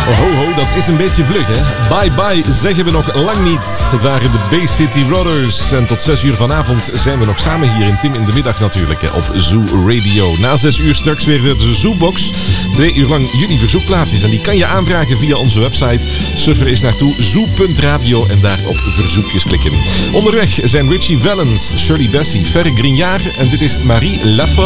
Ho, dat is een beetje vlug, hè? Bye bye zeggen we nog lang niet. Het waren de Bay City Rollers. En tot 6 uur vanavond zijn we nog samen hier in Tim in de Middag natuurlijk, hè, op Zoo Radio. Na 6 uur straks weer de Zoobox. 2 uur lang jullie verzoekplaatjes. En die kan je aanvragen via onze website. Surf er eens naartoe, zoo.radio en daar op verzoekjes klikken. Onderweg zijn Richie Valens, Shirley Bassey, Ferre Grignard en dit is Marie Laffolz.